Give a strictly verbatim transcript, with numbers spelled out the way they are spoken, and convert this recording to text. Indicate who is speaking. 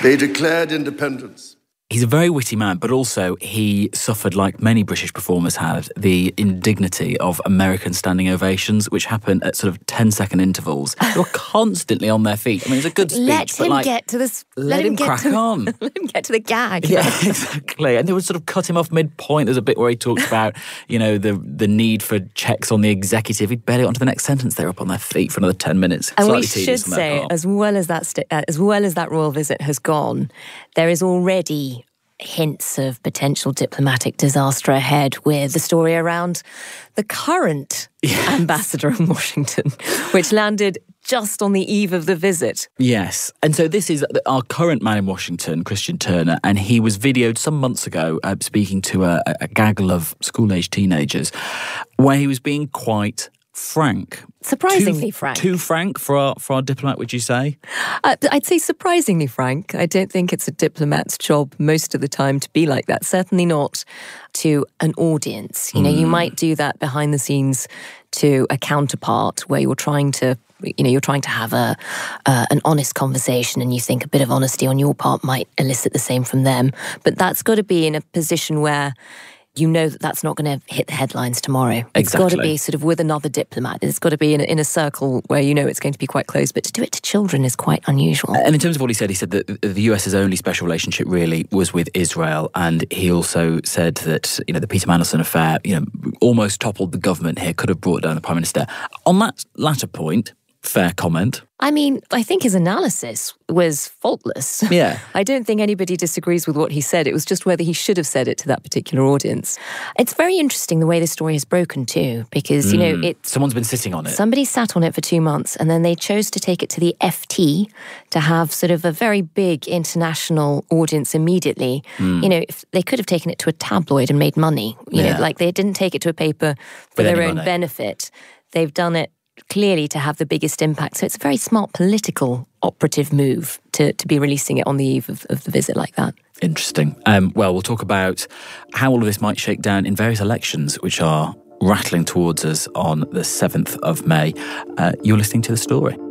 Speaker 1: They declared independence.
Speaker 2: He's a very witty man, but also he suffered, like many British performers have, the indignity of American standing ovations, which happen at sort of ten-second intervals. They were constantly on their feet. I mean, it's a good speech,
Speaker 3: let
Speaker 2: but
Speaker 3: him
Speaker 2: like,
Speaker 3: get to this.
Speaker 2: let,
Speaker 3: Let,
Speaker 2: him,
Speaker 3: him, get
Speaker 2: crack
Speaker 3: to,
Speaker 2: on.
Speaker 3: Let him get to the gag.
Speaker 2: Yeah, exactly. And they would sort of cut him off mid-point. There's a bit where he talks about, you know, the the need for checks on the executive. He'd barely got onto the next sentence. They're up on their feet for another ten minutes.
Speaker 3: And
Speaker 2: Slightly
Speaker 3: we should
Speaker 2: tedious on their
Speaker 3: say,
Speaker 2: part.
Speaker 3: as well as that, st- uh, as well as that royal visit has gone, there is already hints of potential diplomatic disaster ahead with the story around the current yes. ambassador in Washington, which landed just on the age of the visit.
Speaker 2: Yes. And so this is our current man in Washington, Christian Turner, and he was videoed some months ago uh, speaking to a, a gaggle of school-aged teenagers where he was being quite frank.
Speaker 3: Surprisingly
Speaker 2: too,
Speaker 3: frank.
Speaker 2: Too frank for our, for our diplomat, would you say?
Speaker 3: Uh, I'd say surprisingly frank. I don't think it's a diplomat's job most of the time to be like that. Certainly not to an audience. You know, mm. you might do that behind the scenes to a counterpart where you're trying to, you know, you're trying to have a uh, an honest conversation and you think a bit of honesty on your part might elicit the same from them. But that's got to be in a position where you know that that's not going to hit the headlines tomorrow. It's
Speaker 2: Exactly.
Speaker 3: got to be sort of with another diplomat. It's got to be in a, in a circle where you know it's going to be quite close. But to do it to children is quite unusual.
Speaker 2: And in terms of what he said, he said that the U S's only special relationship really was with Israel. And he also said that, you know, the Peter Mandelson affair, you know, almost toppled the government here, could have brought down the Prime Minister. On that latter point, fair comment.
Speaker 3: I mean, I think his analysis was faultless.
Speaker 2: Yeah.
Speaker 3: I don't think anybody disagrees with what he said. It was just whether he should have said it to that particular audience. It's very interesting the way the story is broken too, because, you know,
Speaker 2: Mm.
Speaker 3: it...
Speaker 2: Someone's been sitting on it.
Speaker 3: Somebody sat on it for two months and then they chose to take it to the F T to have sort of a very big international audience immediately.
Speaker 2: Mm.
Speaker 3: You know, if they could have taken it to a tabloid and made money. You
Speaker 2: Yeah.
Speaker 3: know, like they didn't take it to a paper for
Speaker 2: With
Speaker 3: their
Speaker 2: any
Speaker 3: own
Speaker 2: money.
Speaker 3: benefit. They've done it clearly to have the biggest impact. So it's a very smart political operative move to, to be releasing it on the eve of, of the visit like that.
Speaker 2: Interesting. Um, well, we'll talk about how all of this might shake down in various elections, which are rattling towards us on the seventh of May. Uh, you're listening to The Story.